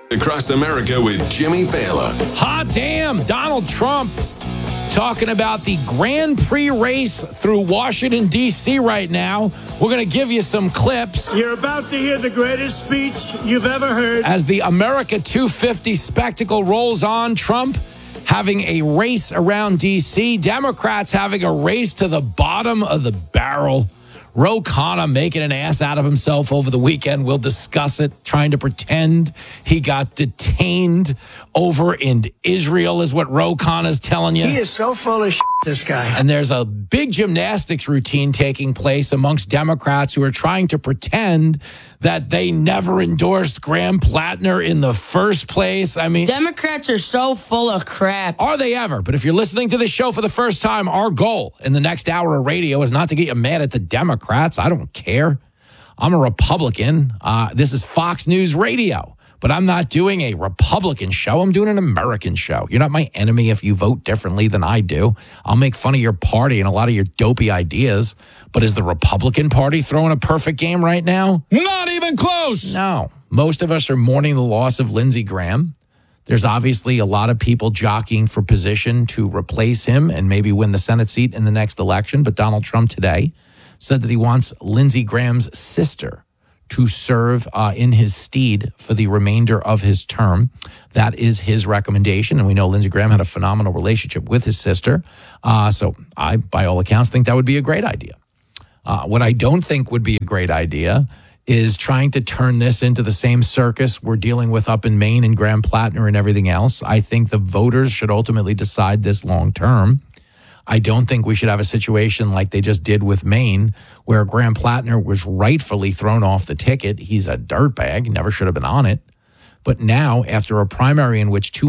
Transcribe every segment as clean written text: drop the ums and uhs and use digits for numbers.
Across America with Jimmy Fallon. Hot damn, Donald Trump talking about the Grand Prix race through Washington, D.C. right now. We're going to give you some clips. You're about to hear the greatest speech you've ever heard. As the America 250 spectacle rolls on, Trump having a race around D.C., Democrats having a race to the bottom of the barrel. Ro Khanna making an ass out of himself over the weekend. We'll discuss it, trying to pretend he got detained over in Israel is what Ro Khanna's telling you. He is so full of shit, this guy. And there's a big gymnastics routine taking place amongst Democrats who are trying to pretend that they never endorsed Graham Plattner in the first place. I mean, Democrats are so full of crap. Are they ever? But if you're listening to this show for the first time, our goal in the next hour of radio is not to get you mad at the Democrats. I don't care. I'm a Republican. This is Fox News Radio. But I'm not doing a Republican show. I'm doing an American show. You're not my enemy if you vote differently than I do. I'll make fun of your party and a lot of your dopey ideas. But is the Republican Party throwing a perfect game right now? Not even close. No. Most of us are mourning the loss of Lindsey Graham. There's obviously a lot of people jockeying for position to replace him and maybe win the Senate seat in the next election. But Donald Trump today said that he wants Lindsey Graham's sister to serve in his stead for the remainder of his term. That is his recommendation. And we know Lindsey Graham had a phenomenal relationship with his sister. So I, by all accounts, think that would be a great idea. What I don't think would be a great idea is trying to turn this into the same circus we're dealing with up in Maine and Graham Plattner and everything else. I think the voters should ultimately decide this long term. I don't think we should have a situation like they just did with Maine, where Graham Plattner was rightfully thrown off the ticket. He's a dirtbag, never should have been on it. But now, after a primary in which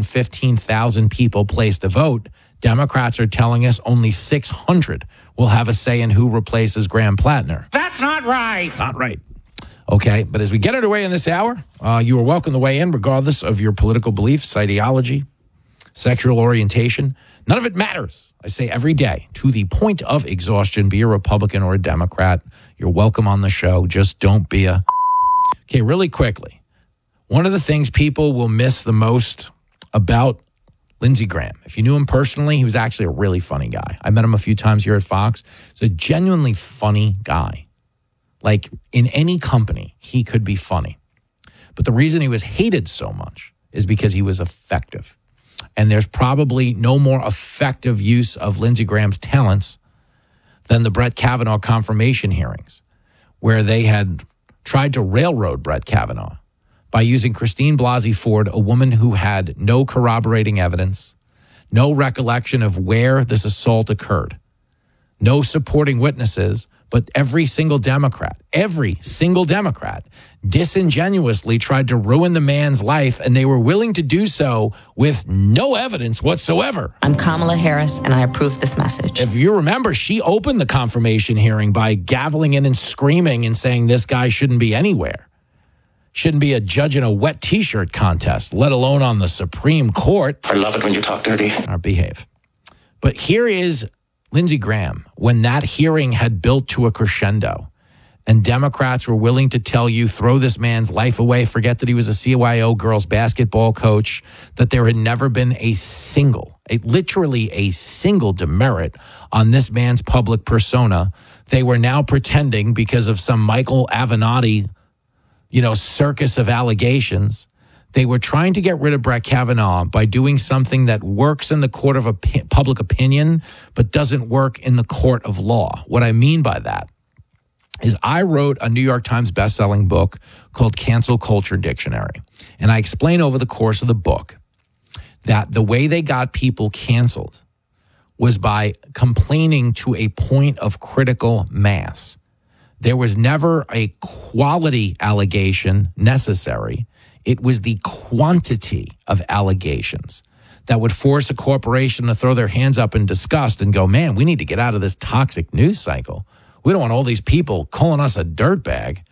215,000 people placed a vote, Democrats are telling us only 600 will have a say in who replaces Graham Plattner. That's not right. Not right. Okay, but as we get underway in this hour, you are welcome to weigh in regardless of your political beliefs, ideology, sexual orientation. None of it matters. I say every day, to the point of exhaustion, be a Republican or a Democrat. You're welcome on the show. Just don't be a... Okay, really quickly. One of the things people will miss the most about Lindsey Graham, if you knew him personally, he was actually a really funny guy. I met him a few times here at Fox. He's a genuinely funny guy. Like, in any company, he could be funny. But the reason he was hated so much is because he was effective. And there's probably no more effective use of Lindsey Graham's talents than the Brett Kavanaugh confirmation hearings, where they had tried to railroad Brett Kavanaugh by using Christine Blasey Ford, a woman who had no corroborating evidence, no recollection of where this assault occurred, no supporting witnesses, but every single Democrat disingenuously tried to ruin the man's life, and they were willing to do so with no evidence whatsoever. I'm Kamala Harris, and I approve this message. If you remember, she opened the confirmation hearing by gaveling in and screaming and saying this guy shouldn't be anywhere. Shouldn't be a judge in a wet T-shirt contest, let alone on the Supreme Court. I love it when you talk dirty. Or behave. But here is Lindsey Graham, when that hearing had built to a crescendo and Democrats were willing to tell you, throw this man's life away, forget that he was a CYO girls basketball coach, that there had never been literally a single demerit on this man's public persona. They were now pretending, because of some Michael Avenatti, circus of allegations, they were trying to get rid of Brett Kavanaugh by doing something that works in the court of public opinion, but doesn't work in the court of law. What I mean by that is I wrote a New York Times bestselling book called Cancel Culture Dictionary. And I explain over the course of the book that the way they got people canceled was by complaining to a point of critical mass. There was never a quality allegation necessary. It was the quantity of allegations that would force a corporation to throw their hands up in disgust and go, man, we need to get out of this toxic news cycle. We don't want all these people calling us a dirtbag.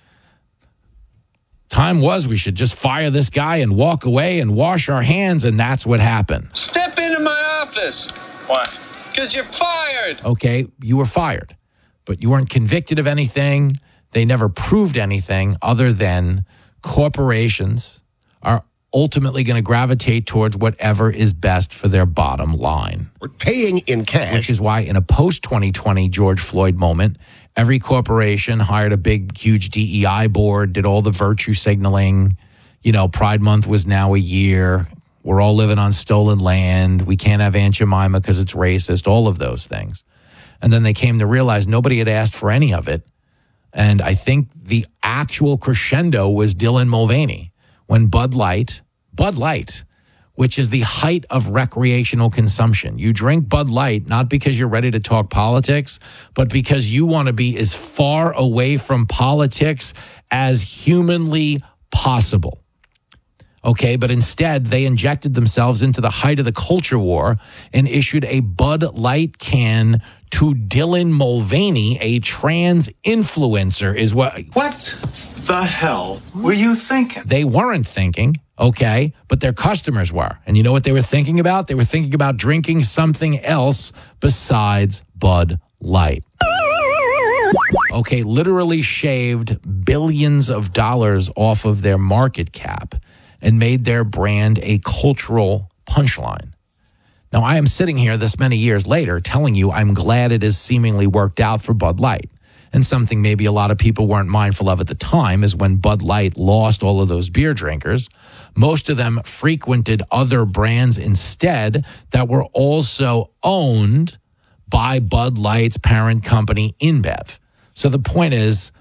Time was we should just fire this guy and walk away and wash our hands, and that's what happened. Step into my office. Why? Because you're fired. Okay, you were fired, but you weren't convicted of anything. They never proved anything other than corporations are ultimately going to gravitate towards whatever is best for their bottom line. We're paying in cash. Which is why in a post-2020 George Floyd moment, every corporation hired a big, huge DEI board, did all the virtue signaling. You know, Pride Month was now a year. We're all living on stolen land. We can't have Aunt Jemima because it's racist, all of those things. And then they came to realize nobody had asked for any of it. And I think the actual crescendo was Dylan Mulvaney when Bud Light, which is the height of recreational consumption. You drink Bud Light not because you're ready to talk politics, but because you want to be as far away from politics as humanly possible. Okay, but instead they injected themselves into the height of the culture war and issued a Bud Light can to Dylan Mulvaney, a trans influencer, is what the hell were you thinking? They weren't thinking, okay, but their customers were. And you know what they were thinking about? They were thinking about drinking something else besides Bud Light. Okay, literally shaved billions of dollars off of their market cap and made their brand a cultural punchline. Now, I am sitting here this many years later telling you I'm glad it has seemingly worked out for Bud Light. And something maybe a lot of people weren't mindful of at the time is when Bud Light lost all of those beer drinkers, most of them frequented other brands instead that were also owned by Bud Light's parent company, InBev. So the point is,